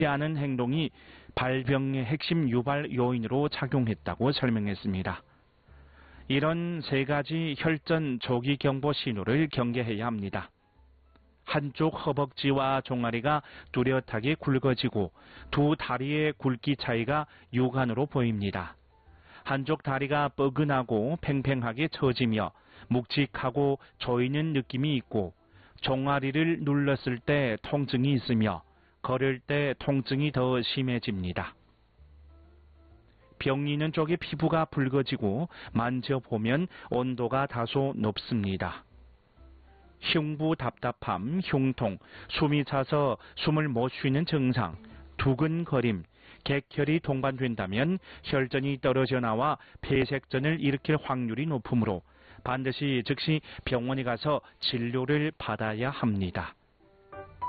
않은 행동이 발병의 핵심 유발 요인으로 작용했다고 설명했습니다. 이런 세 가지 혈전 조기 경보 신호를 경계해야 합니다. 한쪽 허벅지와 종아리가 뚜렷하게 굵어지고 두 다리의 굵기 차이가 육안으로 보입니다. 한쪽 다리가 뻐근하고 팽팽하게 처지며 묵직하고 조이는 느낌이 있고 종아리를 눌렀을 때 통증이 있으며 걸을 때 통증이 더 심해집니다. 병이 있는 쪽의 피부가 붉어지고 만져보면 온도가 다소 높습니다. 흉부 답답함, 흉통, 숨이 차서 숨을 못 쉬는 증상, 두근거림, 객혈이 동반된다면 혈전이 떨어져 나와 폐색전을 일으킬 확률이 높으므로 반드시 즉시 병원에 가서 진료를 받아야 합니다.